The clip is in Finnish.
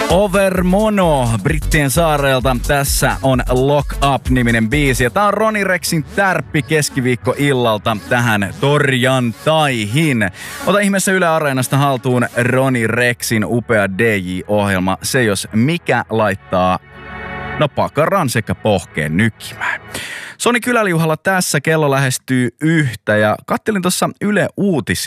Over Mono Brittien saarelta. Tässä on Lock Up-niminen biisi. Ja tää on Ronnie Rexin tärppi keskiviikkoillalta tähän torjantaihin. Ota ihmeessä Yle Areenasta haltuun Ronnie Rexin upea DJ-ohjelma. Se jos mikä laittaa pakaran sekä pohkeen nykkimään. Soni Kyläliuhalla tässä kello lähestyy 1 ja kattelin tuossa Yle Uutisia.